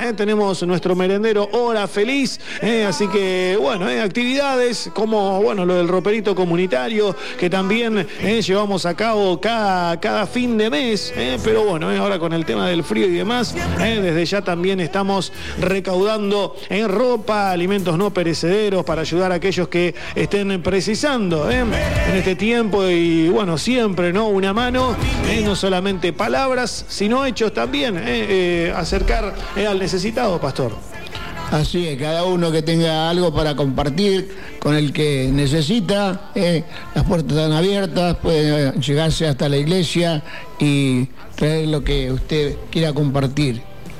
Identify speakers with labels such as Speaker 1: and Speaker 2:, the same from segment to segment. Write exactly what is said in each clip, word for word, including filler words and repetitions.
Speaker 1: eh, tenemos nuestro merendero Hora Feliz, eh, así que bueno, eh, actividades como bueno lo del roperito comunitario que también eh, llevamos a cabo cada, cada fin de mes, eh, pero bueno, eh, ahora con el tema del frío y demás, eh, desde ya también estamos recaudando en ropa, alimentos no perecederos para ayudar a aquellos que estén precisando eh, en este tiempo y bueno, siempre, ¿no? Una mano, eh, no solamente palabras, sino hechos también, eh, eh, acercar eh, al necesitado, pastor.
Speaker 2: Así es, cada uno que tenga algo para compartir con el que necesita, eh, las puertas están abiertas, puede llegarse hasta la iglesia y traer lo que usted quiera compartir.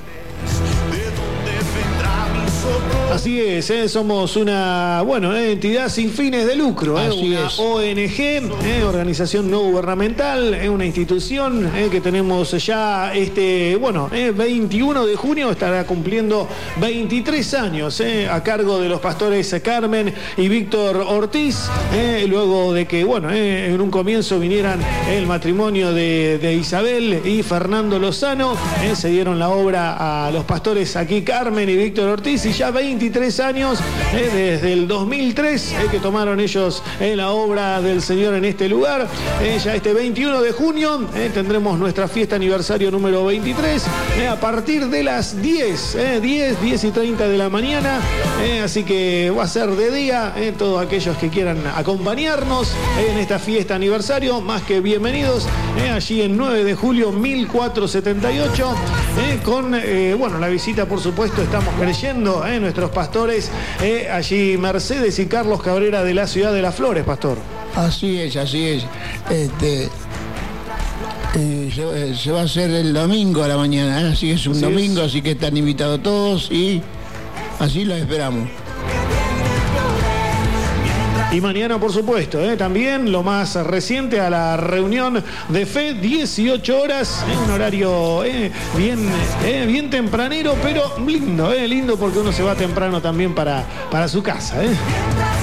Speaker 1: Así es, ¿eh? Somos una bueno, eh, entidad sin fines de lucro, ¿eh? Una es. O N G, ¿eh? Organización no gubernamental, es ¿eh? Una institución ¿eh? que tenemos ya este, bueno, ¿eh? veintiuno de junio estará cumpliendo veintitrés años ¿eh? a cargo de los pastores Carmen y Víctor Ortiz, ¿eh? luego de que, bueno, ¿eh? en un comienzo vinieran el matrimonio de, de Isabel y Fernando Lozano, ¿eh? se dieron la obra a los pastores aquí Carmen y Víctor Ortiz y ya veintitrés años, eh, desde el dos mil tres, eh, que tomaron ellos eh, la obra del Señor en este lugar. Eh, ya este veintiuno de junio eh, tendremos nuestra fiesta aniversario número veintitrés, eh, a partir de las diez, eh, diez, diez y treinta de la mañana, eh, así que va a ser de día, eh, todos aquellos que quieran acompañarnos eh, en esta fiesta aniversario, más que bienvenidos, eh, allí en nueve de julio mil cuatrocientos setenta y ocho, eh, con, eh, bueno, la visita, por supuesto, estamos creyendo, eh, nuestros pastores, eh, allí Mercedes y Carlos Cabrera de la ciudad de Las Flores, pastor.
Speaker 2: Así es, así es. Este, eh, se, se va a hacer el domingo a la mañana, ¿eh? Así es un así domingo, es. Así que están invitados todos y así los esperamos.
Speaker 1: Y mañana, por supuesto, ¿eh? también lo más reciente a la reunión de fe, dieciocho horas, ¿eh? un horario ¿eh? bien, ¿eh? bien tempranero, pero lindo, ¿eh? lindo porque uno se va temprano también para, para su casa. ¿eh?